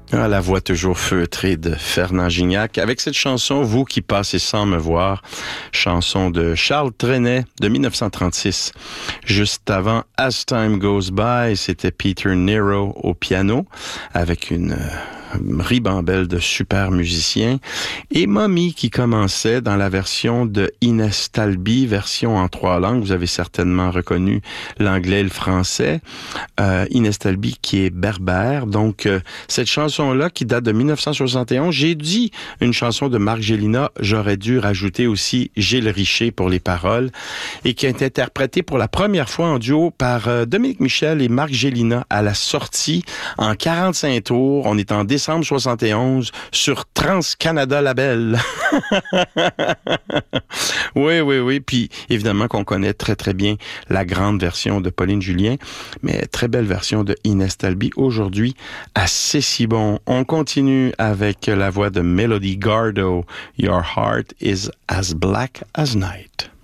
Ah, la voix toujours feutrée de Fernand Gignac. Avec cette chanson, Vous qui passez sans me voir, chanson de Charles Trenet de 1936. Juste avant As Time Goes By, c'était Peter Nero au piano avec une ribambelle de super musiciens. Et Mommy qui commençait dans la version de Inès Talby, version en 3 langues. Vous avez certainement reconnu l'anglais et le français. Inès Talby qui est berbère. Donc, cette chanson-là qui date de 1971, j'ai dit une chanson de Marc Gélina, j'aurais dû rajouter aussi Gilles Richer pour les paroles, et qui a été interprétée pour la première fois en duo par Dominique Michel et Marc Gélina à la sortie en 45 tours. On est en décembre 71 sur Trans-Canada Label. Oui. Puis évidemment qu'on connaît très très bien la grande version de Pauline Julien, mais très belle version de Inès Talby aujourd'hui à C'est si bon. On continue avec la voix de Melody Gardot. Your heart is as black as night.